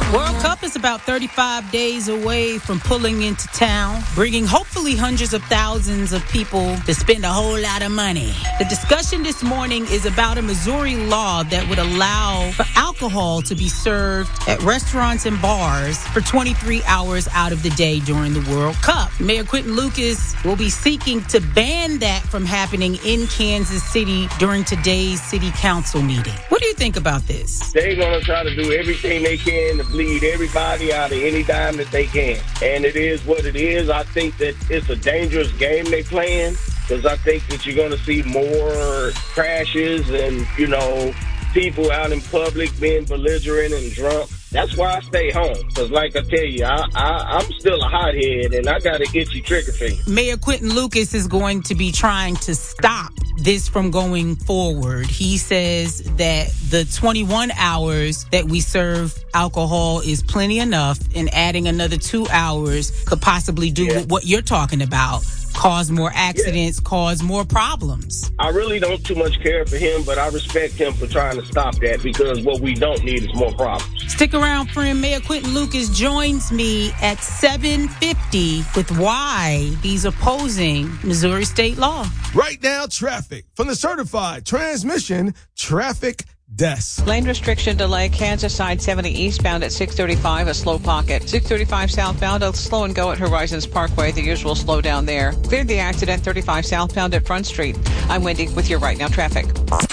World Cup is about 35 days away from pulling into town, bringing hopefully hundreds of thousands of people to spend a whole lot of money. The discussion this morning is about a Missouri law that would allow for alcohol to be served at restaurants and bars for 23 hours out of the day during the World Cup. Mayor Quinton Lucas will be seeking to ban that from happening in Kansas City during today's city council meeting. What do you think about this? They're going to try to do everything they can to bleed everybody out of any dime that they can. And it is what it is. I think that it's a dangerous game they're playing because I think that you're going to see more crashes and, people out in public being belligerent and drunk. That's why I stay home. Because like I tell you, I'm still a hothead and I got an itchy trigger finger. Mayor Quinton Lucas is going to be trying to stop this from going forward. He says that the 21 hours that we serve alcohol is plenty enough, and adding another 2 hours could possibly do what you're talking about. Cause more accidents, cause more problems. I really don't too much care for him, but I respect him for trying to stop that because what we don't need is more problems. Stick around, friend. Mayor Quinton Lucas joins me at 7:50 with why he's opposing Missouri state law. Right now, traffic from the certified transmission traffic desk. Lane restriction delay, Kansas side 70 eastbound at 635, a slow pocket. 635 southbound, a slow and go at Horizons Parkway, the usual slowdown there. Cleared the accident, 35 southbound at Front Street. I'm Wendy with your Right Now traffic.